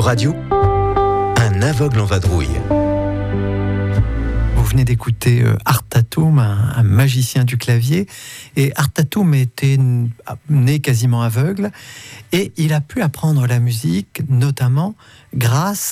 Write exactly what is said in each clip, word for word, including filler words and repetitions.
Radio, un aveugle en vadrouille. Vous venez d'écouter Art Tatum, un, un magicien du clavier. Et Art Tatum était né quasiment aveugle. Et il a pu apprendre la musique, notamment grâce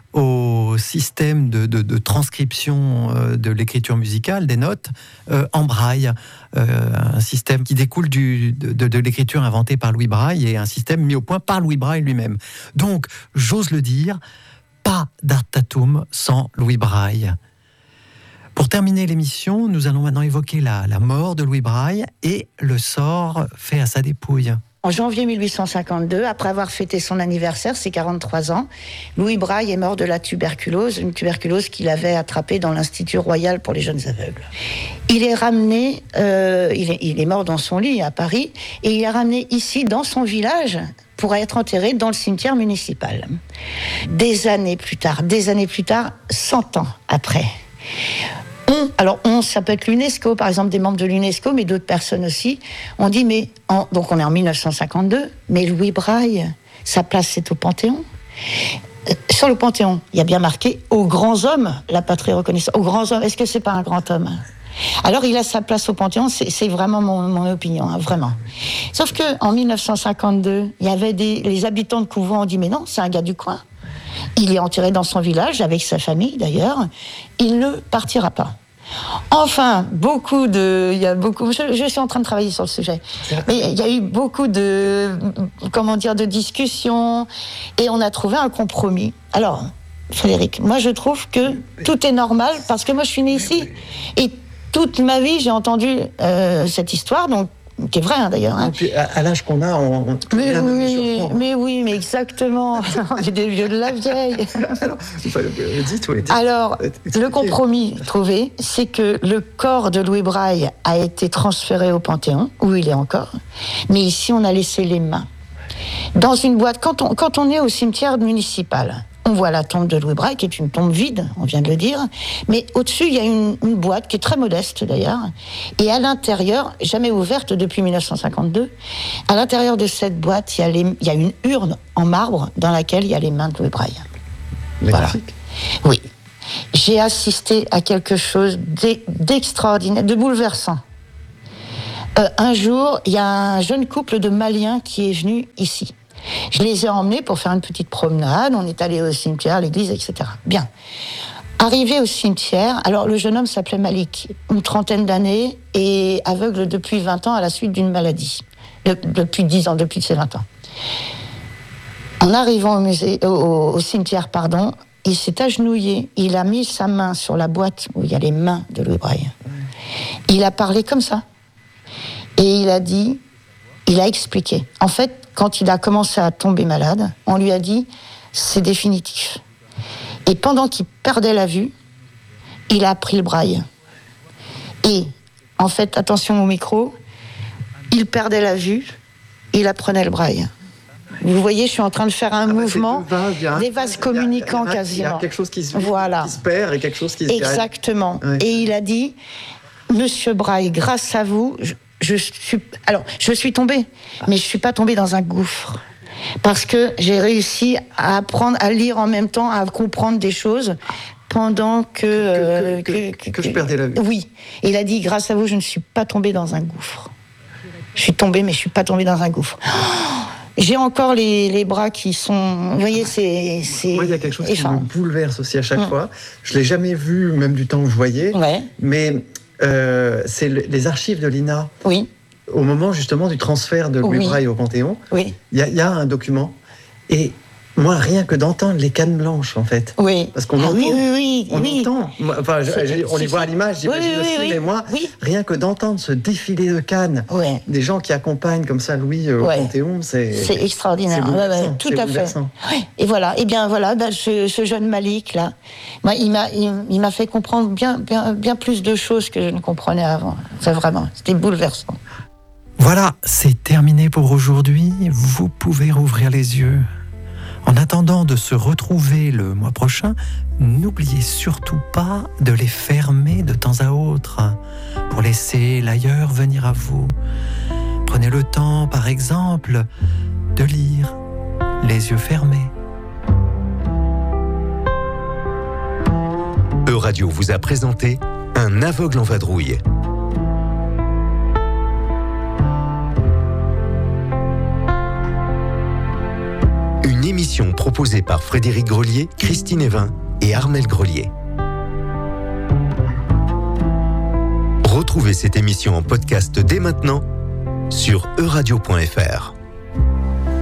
au système de, de, de transcription euh, de l'écriture musicale, des notes, euh, en braille. Euh, un système qui découle du, de, de, de l'écriture inventée par Louis Braille et un système mis au point par Louis Braille lui-même. Donc, j'ose le dire, pas d'Art Tatum sans Louis Braille. Pour terminer l'émission, nous allons maintenant évoquer la, la mort de Louis Braille et le sort fait à sa dépouille. En janvier mille huit cent cinquante-deux, après avoir fêté son anniversaire, ses quarante-trois ans, Louis Braille est mort de la tuberculose, une tuberculose qu'il avait attrapée dans l'Institut Royal pour les jeunes aveugles. Il est ramené, euh, il, est, il est mort dans son lit à Paris, et il est ramené ici, dans son village, pour être enterré dans le cimetière municipal. Des années plus tard, des années plus tard, cent ans après. On, alors on, ça peut être l'UNESCO, par exemple des membres de l'UNESCO, mais d'autres personnes aussi, on dit, mais, en, donc on est en mille neuf cent cinquante-deux, mais Louis Braille, sa place c'est au Panthéon. Euh, sur le Panthéon, il y a bien marqué « Aux grands hommes, la patrie reconnaissante ». Aux grands hommes, est-ce que c'est pas un grand homme ? Alors il a sa place au Panthéon, c'est, c'est vraiment mon, mon opinion, hein, vraiment. Sauf qu'en mille neuf cent cinquante-deux, il y avait des, les habitants de Couvent ont dit « Mais non, c'est un gars du coin ». Il est enterré dans son village, avec sa famille d'ailleurs. Il ne partira pas. Enfin, beaucoup de... Il y a beaucoup, je, je suis en train de travailler sur le sujet. Mais il y a eu beaucoup de... Comment dire, de discussions. Et on a trouvé un compromis. Alors, Frédéric, moi je trouve que tout est normal, parce que moi je suis née ici. Et toute ma vie, j'ai entendu euh, cette histoire, donc qui est vrai hein, d'ailleurs. Hein. Puis, à, à l'âge qu'on a, on. on mais, oui, mais oui, mais exactement. J'ai des vieux de la vieille. Alors, dites, oui, dites. Alors le compromis trouvé, c'est que le corps de Louis Braille a été transféré au Panthéon, où il est encore, mais ici on a laissé les mains. Dans une boîte, quand on, quand on est au cimetière municipal, on voit la tombe de Louis Braille, qui est une tombe vide, on vient de le dire, mais au-dessus, il y a une, une boîte qui est très modeste d'ailleurs, et à l'intérieur, jamais ouverte depuis mille neuf cent cinquante-deux, à l'intérieur de cette boîte, il y a, les, il y a une urne en marbre dans laquelle il y a les mains de Louis Braille. Magnifique. Voilà. Oui. J'ai assisté à quelque chose d'extraordinaire, de bouleversant. Euh, un jour, il y a un jeune couple de Maliens qui est venu ici. Je les ai emmenés pour faire une petite promenade. On est allé au cimetière, à l'église, et cetera. Bien. Arrivé au cimetière, alors le jeune homme s'appelait Malik, une trentaine d'années et aveugle depuis vingt ans à la suite d'une maladie. De, depuis dix ans, depuis ses vingt ans. En arrivant au, musée, au, au cimetière, pardon, il s'est agenouillé. Il a mis sa main sur la boîte où il y a les mains de Louis Braille. Il a parlé comme ça. Et il a dit, il a expliqué. En fait, quand il a commencé à tomber malade, on lui a dit « c'est définitif ». Et pendant qu'il perdait la vue, il a appris le braille. Et, en fait, attention au micro, il perdait la vue, il apprenait le braille. Vous voyez, je suis en train de faire un ah mouvement, bah vases, des vases communicants quasiment. Il y a quelque chose qui se, voilà. qui se perd et quelque chose qui se Exactement. Ouais. Et il a dit « Monsieur Braille, grâce à vous... Je, Je suis, alors, je suis tombée, mais je ne suis pas tombée dans un gouffre. Parce que j'ai réussi à apprendre à lire en même temps, à comprendre des choses pendant que... Que, euh, que, que, que, que, que je perdais la vue. Oui. Et il a dit, grâce à vous, je ne suis pas tombée dans un gouffre. Je suis tombée, mais je ne suis pas tombée dans un gouffre. Oh, j'ai encore les, les bras qui sont... Vous voyez, c'est... c'est... Moi, il y a quelque chose enfin, qui me bouleverse aussi à chaque hum. fois. Je ne l'ai jamais vu, même du temps où je voyais. Ouais. Mais... Euh, c'est le, les archives de l'I N A. Oui. Au moment justement du transfert de Louis oui. Braille au Panthéon, il oui. y, y a un document. Et moi, rien que d'entendre les cannes blanches, en fait. Oui. Parce qu'on ah, entend. Oui, oui, oui. On oui. entend. Enfin, je, je, on les voit à l'image, j'imagine oui, oui, aussi. oui, mais moi, oui. rien que d'entendre ce défilé de cannes, oui. des gens qui accompagnent comme ça Louis euh, ouais. au Panthéon, c'est. C'est extraordinaire. C'est ouais, ouais, tout c'est à fait. Ouais. Et voilà. Et bien voilà, ben, ce, ce jeune Malik là, moi, il m'a, il, il m'a fait comprendre bien, bien, bien plus de choses que je ne comprenais avant. C'est vraiment, c'était bouleversant. Voilà, c'est terminé pour aujourd'hui. Vous pouvez rouvrir les yeux. En attendant de se retrouver le mois prochain, n'oubliez surtout pas de les fermer de temps à autre pour laisser l'ailleurs venir à vous. Prenez le temps, par exemple, de lire les yeux fermés. Radio vous a présenté Un aveugle en vadrouille. Une émission proposée par Frédéric Grelier, Christine Evin et Armelle Grelier. Retrouvez cette émission en podcast dès maintenant sur euradio point f r.